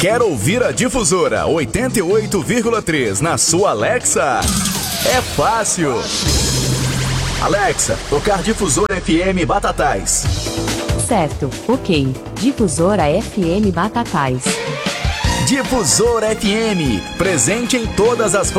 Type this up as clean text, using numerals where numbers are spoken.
Quer ouvir a Difusora 88,3 na sua Alexa? É fácil! Alexa, tocar Difusora FM Batatais. Certo, ok. Difusora FM Batatais. Difusora FM, presente em todas as